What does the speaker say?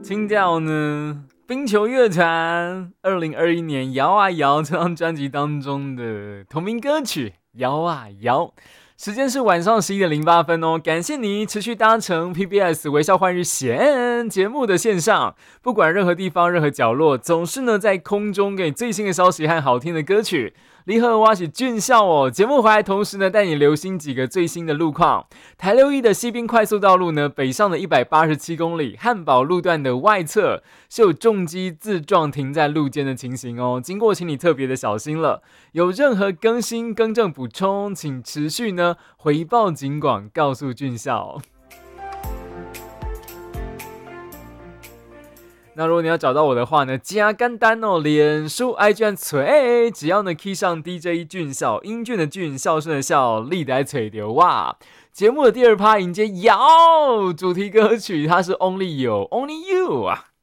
听到呢，冰球乐团2021年摇啊摇这张专辑当中的同名歌曲摇啊摇。时间是晚上11:08哦，感谢你持续搭乘 PBS 微笑换日线节目的线上，不管任何地方任何角落，总是呢在空中给你最新的消息和好听的歌曲。你好，我是俊孝哦。节目回来同时呢，带你留心几个最新的路况。台6E的西滨快速道路呢，北上的187公里，汉宝路段的外侧是有重机自撞停在路肩的情形哦，经过请你特别的小心了。有任何更新、更正、补充，请持续呢回报警广，告诉俊孝。那如果你要找到我的话呢，加简单哦，脸书 IG 和嘴，只要呢 key 上 DJ 俊孝，英俊的俊，孝顺的孝，力的嘴流哇。节目的第二趴迎接主题歌曲，它是 Only You Only You 啊。